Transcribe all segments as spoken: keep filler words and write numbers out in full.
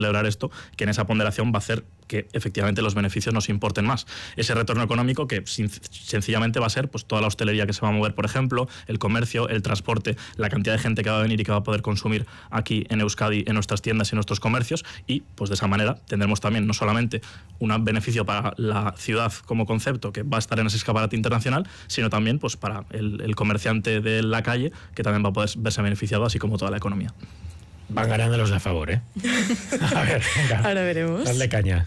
celebrar esto, que en esa ponderación va a hacer que efectivamente los beneficios nos importen más. Ese retorno económico que sencillamente va a ser pues toda la hostelería que se va a mover, por ejemplo, el comercio, el transporte, la cantidad de gente que va a venir y que va a poder consumir aquí en Euskadi, en nuestras tiendas y en nuestros comercios, y pues de esa manera tendremos también no solamente un beneficio para la ciudad como concepto, que va a estar en ese escaparate internacional, sino también pues para el, el comerciante de la calle, que también va a poder verse beneficiado, así como toda la economía. Van ganando los de a favor, ¿eh? A ver, venga. Ahora veremos. Dale caña.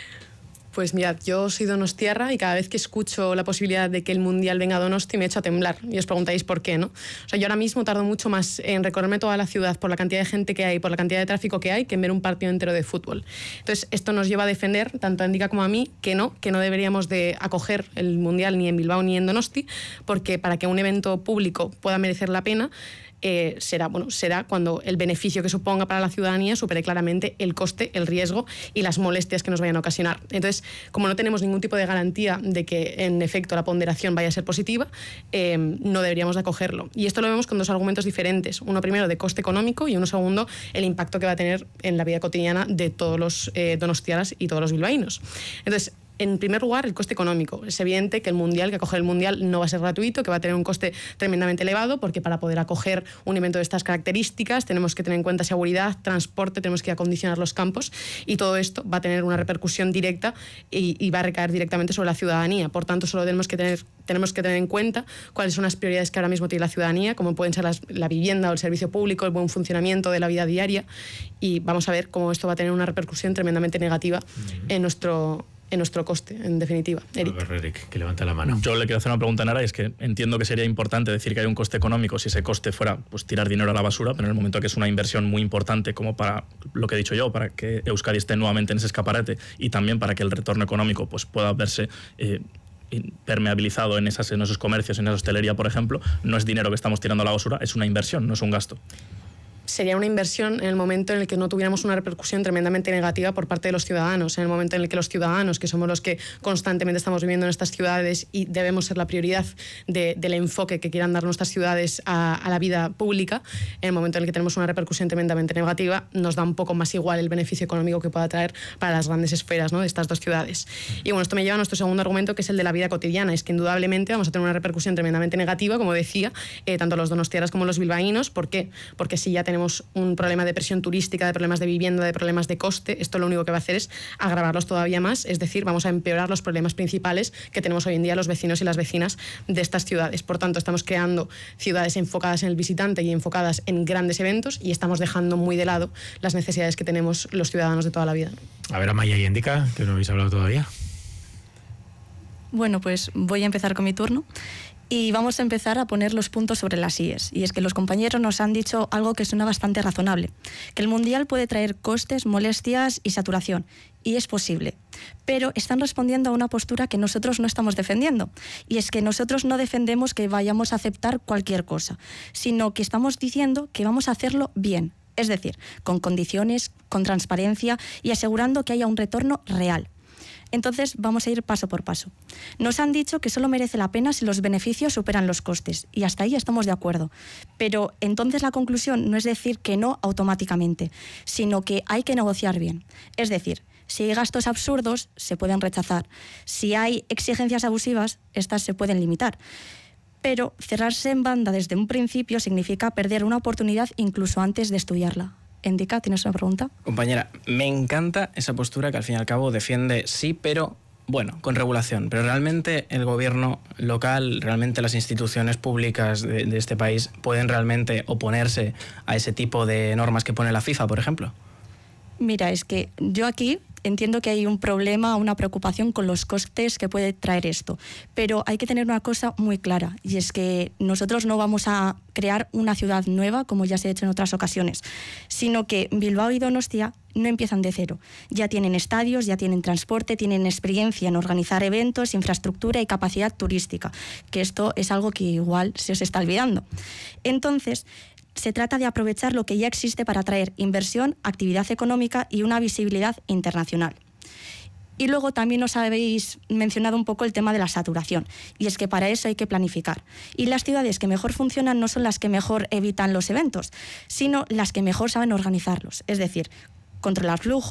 Pues mirad, yo soy donostiarra y cada vez que escucho la posibilidad de que el Mundial venga a Donosti me echo a temblar. Y os preguntáis por qué, ¿no? O sea, yo ahora mismo tardo mucho más en recorrerme toda la ciudad por la cantidad de gente que hay, por la cantidad de tráfico que hay, que en ver un partido entero de fútbol. Entonces, esto nos lleva a defender, tanto a Endika como a mí, que no, que no deberíamos de acoger el Mundial ni en Bilbao ni en Donosti, porque para que un evento público pueda merecer la pena, Eh, será, bueno, será cuando el beneficio que suponga para la ciudadanía supere claramente el coste, el riesgo y las molestias que nos vayan a ocasionar. Entonces, como no tenemos ningún tipo de garantía de que en efecto la ponderación vaya a ser positiva, eh, no deberíamos de acogerlo. Y esto lo vemos con dos argumentos diferentes. Uno primero de coste económico y uno segundo el impacto que va a tener en la vida cotidiana de todos los eh, donostiarras y todos los bilbaínos. Entonces, en primer lugar, el coste económico. Es evidente que el Mundial, que acoger el Mundial no va a ser gratuito, que va a tener un coste tremendamente elevado, porque para poder acoger un evento de estas características tenemos que tener en cuenta seguridad, transporte, tenemos que acondicionar los campos, y todo esto va a tener una repercusión directa y, y va a recaer directamente sobre la ciudadanía. Por tanto, solo tenemos que tener, tenemos que tener en cuenta cuáles son las prioridades que ahora mismo tiene la ciudadanía, como pueden ser las, la vivienda o el servicio público, el buen funcionamiento de la vida diaria, y vamos a ver cómo esto va a tener una repercusión tremendamente negativa uh-huh. en nuestro en nuestro coste, en definitiva. Eric. A ver, Eric, que levanta la mano. Yo le quiero hacer una pregunta a Nara, y es que entiendo que sería importante decir que hay un coste económico si ese coste fuera pues tirar dinero a la basura, pero en el momento que es una inversión muy importante como para lo que he dicho yo, para que Euskadi esté nuevamente en ese escaparate y también para que el retorno económico pues pueda verse eh, permeabilizado en, esas, en esos comercios, en esa hostelería, por ejemplo, no es dinero que estamos tirando a la basura, es una inversión, no es un gasto. Sería una inversión en el momento en el que no tuviéramos una repercusión tremendamente negativa por parte de los ciudadanos, en el momento en el que los ciudadanos, que somos los que constantemente estamos viviendo en estas ciudades y debemos ser la prioridad de, del enfoque que quieran dar nuestras ciudades a, a la vida pública, en el momento en el que tenemos una repercusión tremendamente negativa, nos da un poco más igual el beneficio económico que pueda traer para las grandes esferas, ¿no?, de estas dos ciudades. Y bueno, esto me lleva a nuestro segundo argumento, que es el de la vida cotidiana. Es que indudablemente vamos a tener una repercusión tremendamente negativa, como decía, eh, tanto los donostiarras como los bilbaínos. ¿Por qué? Porque si ya tenemos tenemos un problema de presión turística, de problemas de vivienda, de problemas de coste, esto lo único que va a hacer es agravarlos todavía más, es decir, vamos a empeorar los problemas principales que tenemos hoy en día los vecinos y las vecinas de estas ciudades. Por tanto, estamos creando ciudades enfocadas en el visitante y enfocadas en grandes eventos, y estamos dejando muy de lado las necesidades que tenemos los ciudadanos de toda la vida. A ver, Amaya y Endika, que no habéis hablado todavía. Bueno, pues voy a empezar con mi turno. Y vamos a empezar a poner los puntos sobre las íes. Y es que los compañeros nos han dicho algo que suena bastante razonable, que el Mundial puede traer costes, molestias y saturación. Y es posible. Pero están respondiendo a una postura que nosotros no estamos defendiendo. Y es que nosotros no defendemos que vayamos a aceptar cualquier cosa, sino que estamos diciendo que vamos a hacerlo bien. Es decir, con condiciones, con transparencia y asegurando que haya un retorno real. Entonces vamos a ir paso por paso. Nos han dicho que solo merece la pena si los beneficios superan los costes, y hasta ahí estamos de acuerdo. Pero entonces la conclusión no es decir que no automáticamente, sino que hay que negociar bien. Es decir, si hay gastos absurdos, se pueden rechazar. Si hay exigencias abusivas, estas se pueden limitar. Pero cerrarse en banda desde un principio significa perder una oportunidad incluso antes de estudiarla. Endika, ¿tienes una pregunta? Compañera, me encanta esa postura que al fin y al cabo defiende sí, pero bueno, con regulación. Pero realmente el gobierno local, realmente las instituciones públicas de, de este país pueden realmente oponerse a ese tipo de normas que pone la FIFA, por ejemplo. Mira, es que yo aquí entiendo que hay un problema, una preocupación con los costes que puede traer esto, pero hay que tener una cosa muy clara, y es que nosotros no vamos a crear una ciudad nueva, como ya se ha hecho en otras ocasiones, sino que Bilbao y Donostia no empiezan de cero. Ya tienen estadios, ya tienen transporte, tienen experiencia en organizar eventos, infraestructura y capacidad turística, que esto es algo que igual se os está olvidando. Entonces, se trata de aprovechar lo que ya existe para atraer inversión, actividad económica y una visibilidad internacional. Y luego también os habéis mencionado un poco el tema de la saturación, y es que para eso hay que planificar. Y las ciudades que mejor funcionan no son las que mejor evitan los eventos, sino las que mejor saben organizarlos, es decir, controlar flujos,